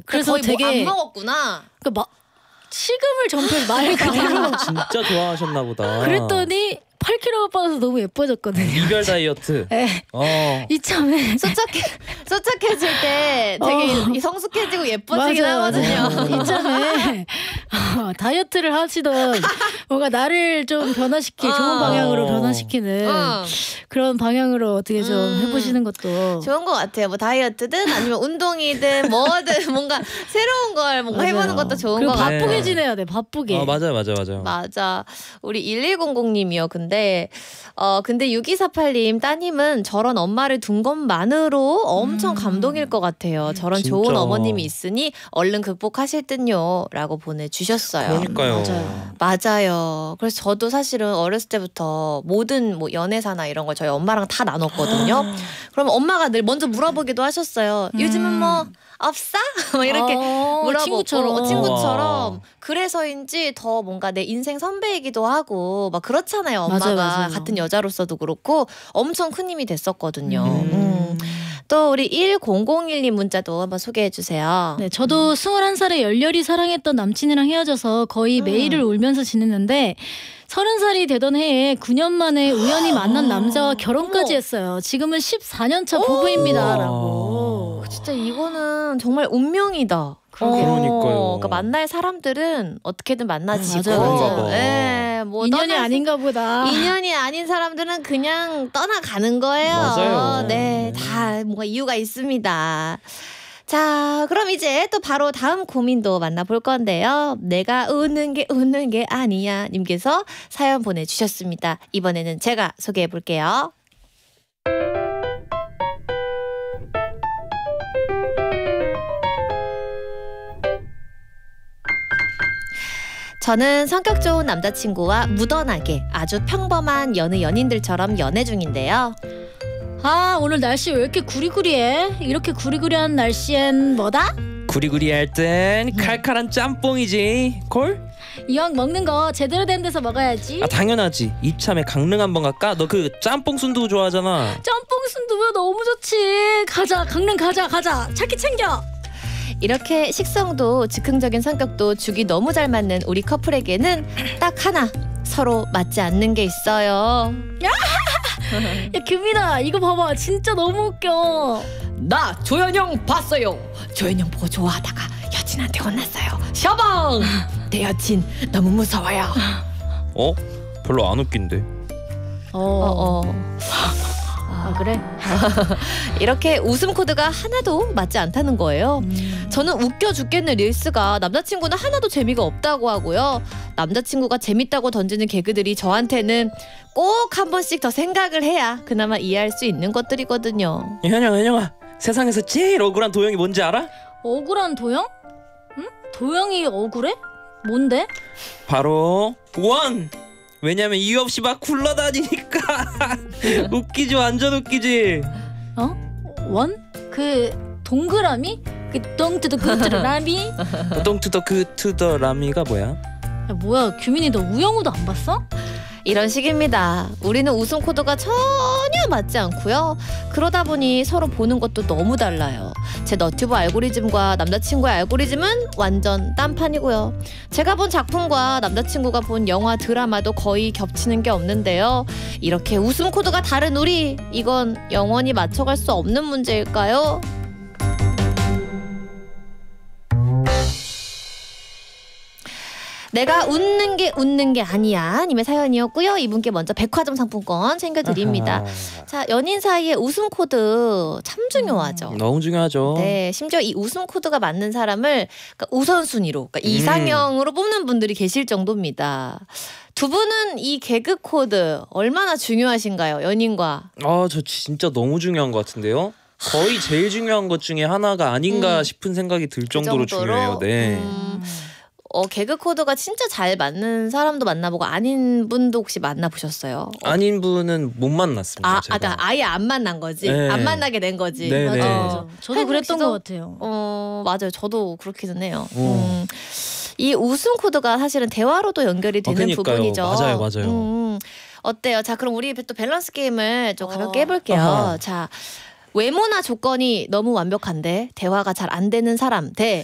그래서 거의 되게 뭐 안 먹었구나. 그러니까 식음을 전폐 말 그대로 진짜 좋아하셨나 보다. 그랬더니 8kg가 빠져서 너무 예뻐졌거든요. 이별 다이어트. 네. 이참에 소착해질 때 되게 성숙해지고 예뻐지긴 하거든요. 이참에 다이어트를 하시던 뭔가 나를 좀 변화시키 좋은 방향으로 변화시키는 그런 방향으로 어떻게 좀 해보시는 것도 좋은 것 같아요. 뭐 다이어트든 아니면 운동이든 뭐든 뭔가 새로운 걸 뭔가 해보는 것도 좋은 것 같아요. 바쁘게 지내야 돼. 바쁘게. 맞아요. 맞아. 우리 1100님이요. 근데 6248님 따님은 저런 엄마를 둔 것만으로 엄청 감동일 것 같아요. 저런 진짜. 좋은 어머님이 있으니 얼른 극복하실 듯요 라고 보내주셨어요. 그러니까요. 맞아요. 그래서 저도 사실은 어렸을 때부터 모든 뭐 연애사나 이런 걸 저희 엄마랑 다 나눴거든요. 그럼 엄마가 늘 먼저 물어보기도 하셨어요. 요즘은 뭐 없어? 막 이렇게 물어보고 친구처럼 그래서인지 더 뭔가 내 인생 선배이기도 하고 막 그렇잖아요. 엄마가 맞아요. 같은 여자로서도 그렇고 엄청 큰 힘이 됐었거든요. 또 우리 1001님 문자도 한번 소개해 주세요. 네, 저도 21살에 열렬히 사랑했던 남친이랑 헤어져서 거의 매일을 울면서 지냈는데 30살이 되던 해에 9년 만에 우연히 만난 남자와 결혼까지 했어요. 지금은 14년 차 부부입니다. 라고. 진짜 이거는 정말 운명이다. 그러니까요. 그러니까 만날 사람들은 어떻게든 만나지고 맞아요. 네, 뭐 인연이 아닌가 보다. 인연이 아닌 사람들은 그냥 떠나가는 거예요. 맞아요. 네, 다 뭔가 이유가 있습니다. 자, 그럼 이제 또 바로 다음 고민도 만나볼 건데요. 내가 웃는 게 아니야 님께서 사연 보내주셨습니다. 이번에는 제가 소개해 볼게요. 저는 성격 좋은 남자친구와 무던하게 아주 평범한 여느 연인들처럼 연애 중인데요. 아, 오늘 날씨 왜 이렇게 구리구리해? 이렇게 구리구리한 날씨엔 뭐다? 구리구리할 땐 칼칼한 짬뽕이지. 콜? 이왕 먹는 거 제대로 된 데서 먹어야지. 당연하지. 이참에 강릉 한번 갈까? 너 그 짬뽕 순두부 좋아하잖아. 짬뽕 순두부 너무 좋지. 가자, 강릉 가자. 차키 챙겨. 이렇게 식성도 즉흥적인 성격도 죽이 너무 잘 맞는 우리 커플에게는 딱 하나 서로 맞지 않는 게 있어요. 야, 규민아, 이거 봐봐. 진짜 너무 웃겨. 나 조현영 봤어요. 조현영 보고 좋아하다가 여친한테 혼났어요. 셔방! 내 여친 너무 무서워요. 별로 안 웃긴데. 아, 그래? 이렇게 웃음 코드가 하나도 맞지 않다는 거예요. 저는 웃겨 죽겠는 릴스가 남자친구는 하나도 재미가 없다고 하고요. 남자친구가 재밌다고 던지는 개그들이 저한테는 꼭 한 번씩 더 생각을 해야 그나마 이해할 수 있는 것들이거든요. 현영아 세상에서 제일 억울한 도형이 뭔지 알아? 억울한 도영? 응? 도영이 억울해? 뭔데? 바로 원! 왜냐면 이유 없이 막 굴러다니니까. 웃기지, 완전 웃기지. 원? 그 동그라미? 그 똥투더 그투더 라미? 똥투더 그투더 라미가 뭐야? 야, 뭐야, 규민이 너 우영우도 안 봤어? 이런 식입니다. 우리는 웃음 코드가 전혀 맞지 않고요. 그러다 보니 서로 보는 것도 너무 달라요. 제 너튜브 알고리즘과 남자친구의 알고리즘은 완전 딴판이고요. 제가 본 작품과 남자친구가 본 영화 드라마도 거의 겹치는 게 없는데요. 이렇게 웃음 코드가 다른 우리, 이건 영원히 맞춰갈 수 없는 문제일까요? 내가 웃는 게 아니야 님의 사연이었고요. 이분께 먼저 백화점 상품권 챙겨드립니다. 자, 연인 사이에 웃음 코드 참 중요하죠. 너무 중요하죠. 네, 심지어 이 웃음 코드가 맞는 사람을 그러니까 우선순위로, 그러니까 이상형으로 뽑는 분들이 계실 정도입니다. 두 분은 이 개그 코드 얼마나 중요하신가요, 연인과? 저 진짜 너무 중요한 것 같은데요. 거의 제일 중요한 것 중에 하나가 아닌가 싶은 생각이 들 정도로 중요해요. 네. 개그 코드가 진짜 잘 맞는 사람도 만나보고 아닌 분도 혹시 만나보셨어요? 아닌 분은 못 만났습니다. 제가. 그러니까 아예 안 만난 거지. 네. 안 만나게 된 거지. 네, 네. 맞아. 저도 그랬던 것 같아요. 맞아요. 저도 그렇기는 해요. 이 웃음 코드가 사실은 대화로도 연결이 되는 부분이죠. 맞아요. 어때요? 자, 그럼 우리 또 밸런스 게임을 좀 가볍게 해볼게요. 자, 외모나 조건이 너무 완벽한데 대화가 잘 안 되는 사람 대